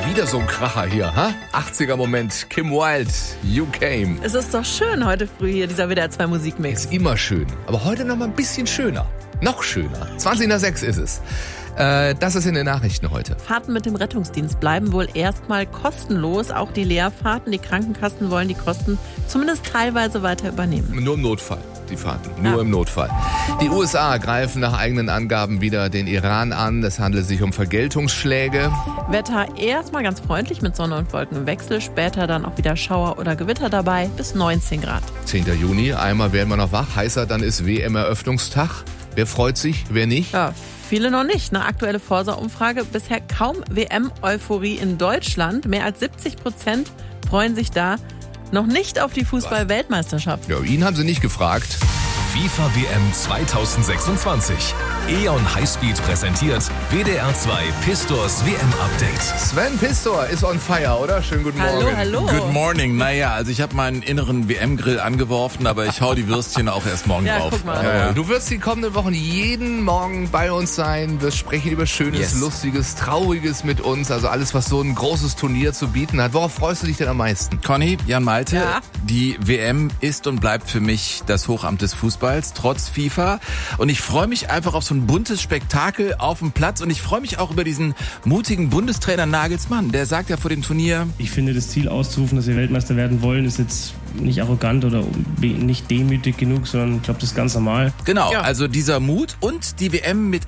Wieder so ein Kracher hier, ha? 80er-Moment, Kim Wilde, You Came. Es ist doch schön heute früh hier, dieser WDR 2 Musikmix. Ist immer schön, aber heute noch mal ein bisschen schöner. Noch schöner. 20:06 ist es. Das ist in den Nachrichten heute. Fahrten mit dem Rettungsdienst bleiben wohl erstmal kostenlos. Auch die Leerfahrten. Die Krankenkassen wollen die Kosten zumindest teilweise weiter übernehmen. Nur im Notfall, die Fahrten. Nur im Notfall. Die USA greifen nach eigenen Angaben wieder den Iran an. Es handelt sich um Vergeltungsschläge. Wetter erstmal ganz freundlich mit Sonne und Wolkenwechsel. Später dann auch wieder Schauer oder Gewitter dabei. Bis 19 Grad. 10. Juni, einmal werden wir noch wach. Heißer, dann ist WM-Eröffnungstag. Wer freut sich, wer nicht? Ja, viele noch nicht. Eine aktuelle Forsa-Umfrage. Bisher kaum WM-Euphorie in Deutschland. Mehr als 70% freuen sich da noch nicht auf die Fußball-Weltmeisterschaft. Ja, ihn haben sie nicht gefragt. FIFA WM 2026. E.ON Highspeed präsentiert WDR 2 Pistors WM-Update. Sven Pistor ist on fire, oder? Schönen guten Morgen. Hallo. Good morning. Naja, also ich habe meinen inneren WM-Grill angeworfen, aber ich hau die Würstchen auch erst morgen drauf. Guck mal. Ja. Du wirst die kommenden Wochen jeden Morgen bei uns sein, wirst sprechen über Schönes, Lustiges, Trauriges mit uns, also alles, was so ein großes Turnier zu bieten hat. Worauf freust du dich denn am meisten? Conny, Jan Malte, Ja? die WM ist und bleibt für mich das Hochamt des Fußballs, trotz FIFA. Und ich freue mich einfach auf so ein buntes Spektakel auf dem Platz. Und ich freue mich auch über diesen mutigen Bundestrainer Nagelsmann. Der sagt ja vor dem Turnier: Ich finde, das Ziel auszurufen, dass wir Weltmeister werden wollen, ist jetzt nicht arrogant oder nicht demütig genug, sondern ich glaube, das ist ganz normal. Genau, Ja. also dieser Mut und die WM mit